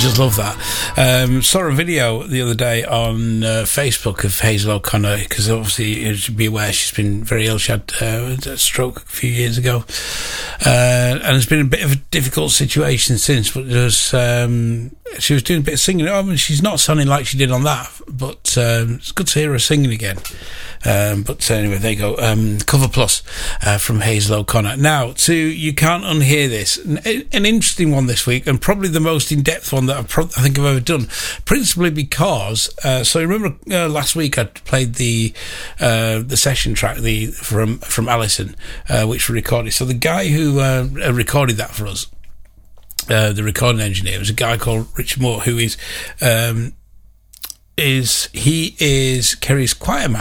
Just love that. Saw a video the other day on Facebook of Hazel O'Connor, because obviously you should be aware she's been very ill. She had a stroke a few years ago, and it's been a bit of a difficult situation since, but she was doing a bit of singing. I mean, she's not sounding like she did on that, but it's good to hear her singing again. But anyway, there you go. Cover Plus from Hazel O'Connor. Now, to You Can't Unhear This, an interesting one this week, and probably the most in-depth one that I think I've ever done, principally because, so remember last week I played the session track from Alison, which we recorded. So the guy who recorded that for us, the recording engineer, was a guy called Richard Moore, who carries quite a